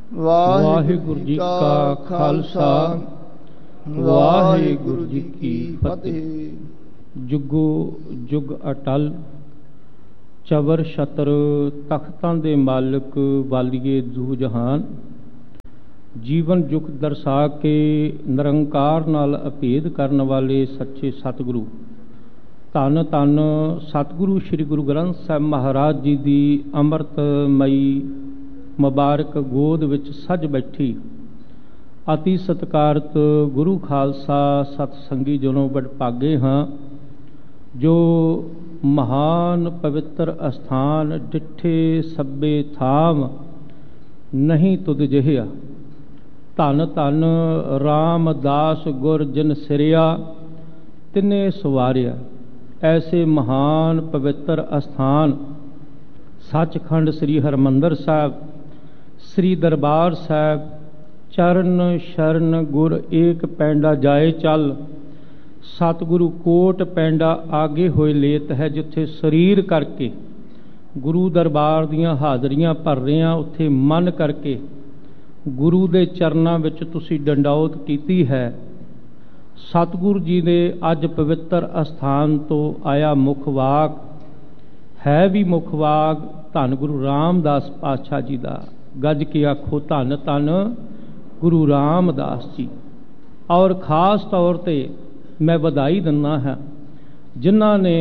ਵਾਹਿਗੁਰੂ ਜੀ ਕਾ ਖਾਲਸਾ, ਵਾਹਿਗੁਰੂ ਜੀ ਕੀ ਫਤਿਹ। ਜੁਗੋ ਜੁਗ ਅਟਲ, ਚਵਰ ਛਤਰ ਤਖਤਾਂ ਦੇ ਮਾਲਕ, ਵਾਲੀਏ ਦੂ ਜਹਾਨ। ਜੀਵਨ ਜੁਗ ਦਰਸਾ ਕੇ ਨਿਰੰਕਾਰ ਨਾਲ ਅਭੇਦ ਕਰਨ ਵਾਲੇ ਸੱਚੇ ਸਤਿਗੁਰੂ, ਧੰਨ ਧੰਨ ਸਤਿਗੁਰੂ ਸ੍ਰੀ ਗੁਰੂ ਗ੍ਰੰਥ ਸਾਹਿਬ ਮਹਾਰਾਜ ਜੀ ਦੀ ਅੰਮ੍ਰਿਤਮਈ ਮੁਬਾਰਕ ਗੋਦ ਵਿੱਚ ਸੱਜ ਬੈਠੀ ਅਤੀ ਸਤਿਕਾਰਤ ਗੁਰੂ ਖਾਲਸਾ ਸਤ ਸੰਗੀ ਜਨੋਂ ਵਡਭਾਗੇ ਹਾਂ, ਜੋ ਮਹਾਨ ਪਵਿੱਤਰ ਅਸਥਾਨ ਡਿੱਠੇ ਸੱਬੇ ਥਾਮ ਨਹੀਂ ਤੁਧ ਜਿਹਾ। ਧੰਨ ਧੰਨ ਰਾਮਦਾਸ ਗੁਰ ਜਿਨ ਸਿਰਿਆ ਤਿਨੇ ਸਵਾਰਿਆ। ਐਸੇ ਮਹਾਨ ਪਵਿੱਤਰ ਅਸਥਾਨ ਸੱਚਖੰਡ ਸ੍ਰੀ ਹਰਿਮੰਦਰ ਸਾਹਿਬ, ਸ੍ਰੀ ਦਰਬਾਰ ਸਾਹਿਬ, ਚਰਨ ਸ਼ਰਨ ਗੁਰ ਏਕ ਪੈਂਡਾ ਜਾਏ ਚੱਲ। ਸਤਿਗੁਰੂ ਕੋਟ ਪੈਂਡਾ ਆਗੇ ਹੋਏ ਲੇਤ ਹੈ, ਜਿੱਥੇ ਸਰੀਰ ਕਰਕੇ ਗੁਰੂ ਦਰਬਾਰ ਦੀਆਂ ਹਾਜ਼ਰੀਆਂ ਭਰ ਰਹੇ ਹਾਂ, ਉੱਥੇ ਮਨ ਕਰਕੇ ਗੁਰੂ ਦੇ ਚਰਨਾਂ ਵਿੱਚ ਤੁਸੀਂ ਡੰਡੌਤ ਕੀਤੀ ਹੈ। ਸਤਿਗੁਰੂ ਜੀ ਦੇ ਅੱਜ ਪਵਿੱਤਰ ਅਸਥਾਨ ਤੋਂ ਆਇਆ ਮੁੱਖ ਵਾਕ ਹੈ ਵੀ ਮੁੱਖ ਵਾਕ ਧੰਨ ਗੁਰੂ ਰਾਮਦਾਸ ਪਾਤਸ਼ਾਹ ਜੀ ਦਾ। ਗੱਜ ਕੇ ਆਖੋ ਧੰਨ ਧੰਨ ਗੁਰੂ ਰਾਮਦਾਸ ਜੀ। ਔਰ ਖਾਸ ਤੌਰ 'ਤੇ ਮੈਂ ਵਧਾਈ ਦਿੰਦਾ ਹਾਂ ਜਿਨ੍ਹਾਂ ਨੇ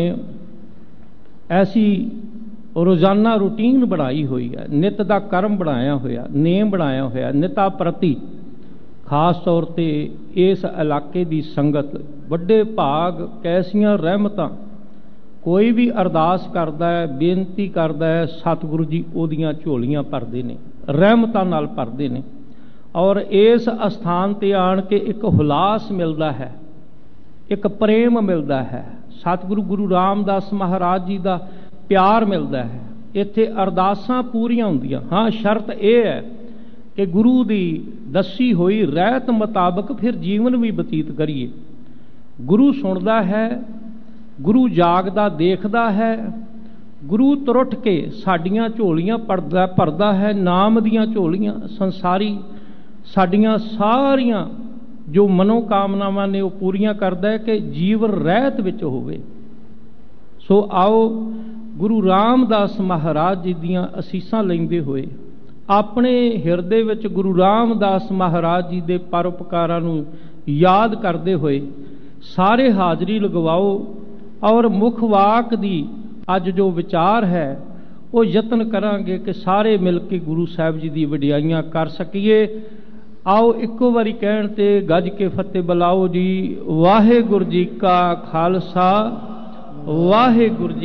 ਐਸੀ ਰੋਜ਼ਾਨਾ ਰੂਟੀਨ ਬਣਾਈ ਹੋਈ ਹੈ, ਨਿਤ ਦਾ ਕਰਮ ਬਣਾਇਆ ਹੋਇਆ, ਨੇਮ ਬਣਾਇਆ ਹੋਇਆ ਨਿਤਾ ਪ੍ਰਤੀ। ਖਾਸ ਤੌਰ 'ਤੇ ਇਸ ਇਲਾਕੇ ਦੀ ਸੰਗਤ, ਵੱਡੇ ਭਾਗ, ਕੈਸੀਆਂ ਰਹਿਮਤਾਂ। ਕੋਈ ਵੀ ਅਰਦਾਸ ਕਰਦਾ ਹੈ, ਬੇਨਤੀ ਕਰਦਾ ਹੈ, ਸਤਿਗੁਰੂ ਜੀ ਉਹਦੀਆਂ ਝੋਲੀਆਂ ਭਰਦੇ ਨੇ, ਰਹਿਮਤਾਂ ਨਾਲ ਭਰਦੇ ਨੇ। ਔਰ ਇਸ ਅਸਥਾਨ 'ਤੇ ਆਣ ਕੇ ਇੱਕ ਹੁਲਾਸ ਮਿਲਦਾ ਹੈ, ਇੱਕ ਪ੍ਰੇਮ ਮਿਲਦਾ ਹੈ, ਸਤਿਗੁਰੂ ਗੁਰੂ ਰਾਮਦਾਸ ਮਹਾਰਾਜ ਜੀ ਦਾ ਪਿਆਰ ਮਿਲਦਾ ਹੈ। ਇੱਥੇ ਅਰਦਾਸਾਂ ਪੂਰੀਆਂ ਹੁੰਦੀਆਂ। ਹਾਂ, ਸ਼ਰਤ ਇਹ ਹੈ ਕਿ ਗੁਰੂ ਦੀ ਦੱਸੀ ਹੋਈ ਰਹਿਤ ਮੁਤਾਬਕ ਫਿਰ ਜੀਵਨ ਵੀ ਬਤੀਤ ਕਰੀਏ। ਗੁਰੂ ਸੁਣਦਾ ਹੈ, ਗੁਰੂ ਜਾਗਦਾ ਦੇਖਦਾ ਹੈ, ਗੁਰੂ ਤੁਰਟ ਕੇ ਸਾਡੀਆਂ ਝੋਲੀਆਂ ਭਰਦਾ ਹੈ, ਨਾਮ ਦੀਆਂ ਝੋਲੀਆਂ। ਸੰਸਾਰੀ ਸਾਡੀਆਂ ਸਾਰੀਆਂ ਜੋ ਮਨੋਕਾਮਨਾਵਾਂ ਨੇ ਉਹ ਪੂਰੀਆਂ ਕਰਦਾ ਹੈ ਕਿ ਜੀਵਨ ਰਹਿਤ ਵਿੱਚ ਹੋਵੇ। ਸੋ ਆਓ ਗੁਰੂ ਰਾਮਦਾਸ ਮਹਾਰਾਜ ਜੀ ਦੀਆਂ ਅਸੀਸਾਂ ਲੈਂਦੇ ਹੋਏ, ਆਪਣੇ ਹਿਰਦੇ ਵਿੱਚ ਗੁਰੂ ਰਾਮਦਾਸ ਮਹਾਰਾਜ ਜੀ ਦੇ ਪਰਉਪਕਾਰਾਂ ਨੂੰ ਯਾਦ ਕਰਦੇ ਹੋਏ ਸਾਰੇ ਹਾਜ਼ਰੀ ਲਗਵਾਓ। ਔਰ ਮੁੱਖ ਵਾਕ ਦੀ ਅੱਜ ਜੋ ਵਿਚਾਰ ਹੈ ਉਹ ਯਤਨ ਕਰਾਂਗੇ ਕਿ ਸਾਰੇ ਮਿਲ ਕੇ ਗੁਰੂ ਸਾਹਿਬ ਜੀ ਦੀ ਵਡਿਆਈਆਂ ਕਰ ਸਕੀਏ। ਆਓ ਇੱਕੋ ਵਾਰੀ ਕਹਿਣ 'ਤੇ ਗੱਜ ਕੇ ਫਤਿਹ ਬੁਲਾਓ ਜੀ। ਵਾਹਿਗੁਰੂ ਜੀ ਕਾ ਖਾਲਸਾ, ਵਾਹਿਗੁਰੂ ਜੀ